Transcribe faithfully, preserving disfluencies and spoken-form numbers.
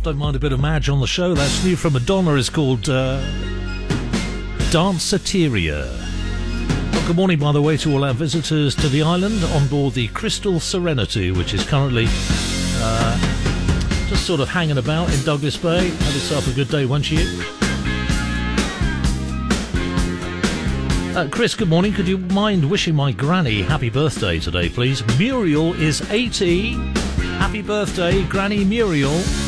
Don't mind a bit of Madge on the show. That's new from Madonna. Is called uh, Danceteria. Well, good morning, by the way, to all our visitors to the island on board the Crystal Serenity, which is currently uh, just sort of hanging about in Douglas Bay. Have yourself a good day, won't you? Uh, Chris, good morning. Could you mind wishing my granny happy birthday today, please? Muriel is eighty. Happy birthday, Granny Muriel.